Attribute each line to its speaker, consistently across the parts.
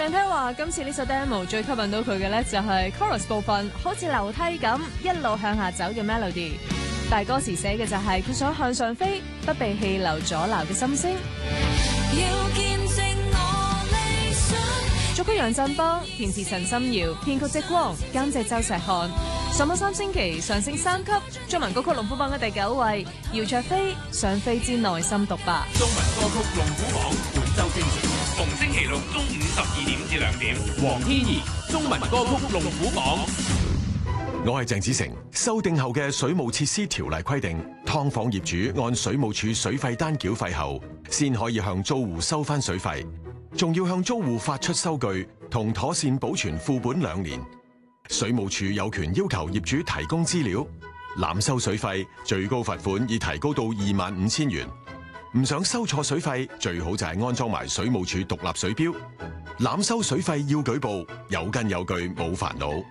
Speaker 1: 上聽話今次呢首 demo 最吸引到佢嘅咧就係 chorus 部分，好似樓梯咁一路向下走嘅 melody。大歌詞寫嘅就係佢想向上飛，不被氣流阻撓嘅心聲。
Speaker 2: 要見證我理想。
Speaker 1: 作曲楊振邦，填詞陳心遙，編曲積光，監製周石漢。上網3星期上升3級，中文歌曲龍虎榜嘅第9位，姚焯菲《想飛之內心獨白》。
Speaker 3: 中文歌曲龍虎榜本周精選，逢星期六中午12點至2點。黃天怡中文歌曲龍虎榜。
Speaker 4: 我係鄭子誠。修訂後嘅水務設施條例規定，劏房業主按水務署水費單繳費後，先可以向租戶收翻水費，仲要向租戶發出收據同妥善保存副本2年。水務署有權要求業主提供資料，濫收水費最高罰款已提高到25,000元。唔想收錯水費，最好就係安裝埋水務署獨立水錶。濫收水費要舉報，有根有據冇煩惱。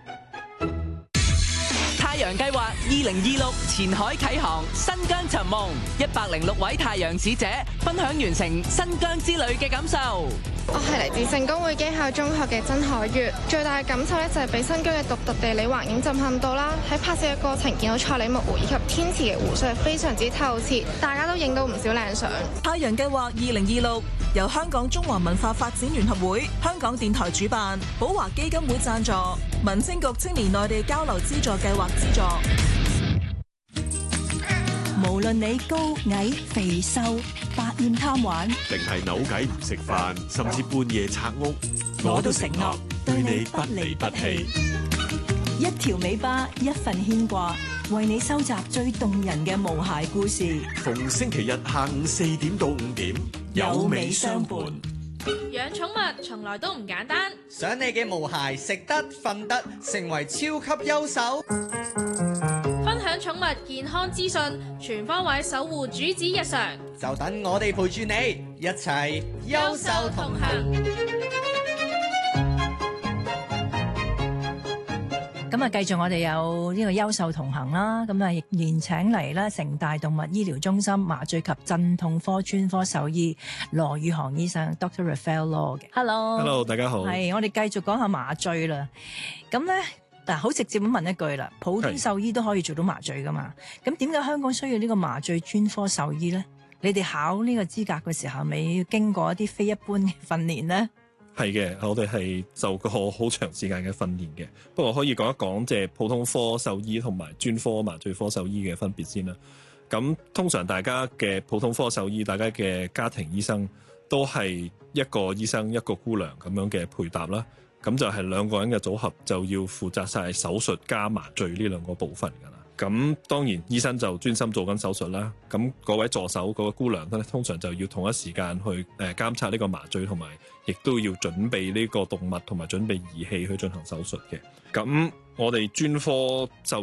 Speaker 5: 太陽計劃2026前海啟航，新疆尋夢，106位太陽使者分享完成新疆之旅嘅感受。
Speaker 6: 我係嚟自聖公會基校中學嘅曾海月，最大嘅感受咧就係俾新疆嘅獨特地理環境震撼到啦。喺拍攝嘅過程見到賽里木湖以及天池嘅湖水係非常之透徹，大家都影到唔少靚相。
Speaker 7: 太陽計劃2026由香港中華文化發展聯合會、香港電台主辦，寶華基金會贊助，民政局青年內地交流資助計劃資助。
Speaker 8: 無論你高矮肥瘦，百厭貪玩，
Speaker 9: 定係扭計唔食飯，甚至半夜拆屋，
Speaker 8: 我都承諾
Speaker 9: 對你不離不棄。
Speaker 8: 一條尾巴，一份牽掛，為你收集最動人嘅無鞋故事。
Speaker 9: 逢星期日下午4點到5點，有美相伴。
Speaker 10: 養寵物從來都唔簡單，
Speaker 11: 想你嘅毛孩食得瞓得，成為超級優手。
Speaker 10: 分享寵物健康資訊，全方位守護主子日常，
Speaker 11: 就等我哋陪住你一齊優秀同行。
Speaker 8: 咁啊，繼續我哋有呢個優秀同行啦。咁啊，仍然請嚟啦城大動物醫療中心麻醉及鎮痛科專科獸醫羅宇航醫生 Dr. Raphael Law 嘅。Hello，
Speaker 12: 大家好。
Speaker 8: 係，我哋繼續講下麻醉啦。咁咧，嗱，好直接咁問一句啦，普通獸醫都可以做到麻醉噶嘛？咁點解香港需要呢個麻醉專科獸醫咧？你哋考呢個資格嘅時候，咪要經過一啲非一般嘅訓練咧？
Speaker 12: 係嘅，我哋係受過好長時間嘅訓練嘅。不過可以講一講即係普通科獸醫同埋專科麻醉科獸醫嘅分別先啦。咁通常大家嘅普通科獸醫，大家嘅家庭醫生都係一個醫生一個姑娘咁樣嘅配搭啦。咁就係2個人嘅組合，就要負責晒手術加麻醉呢2個部分㗎啦。咁當然醫生就專心做緊手術啦。咁嗰位助手嗰個姑娘咧，通常就要同一時間去監察呢個麻醉，同埋亦都要準備呢個動物同埋準備儀器去進行手術嘅。咁我哋專科就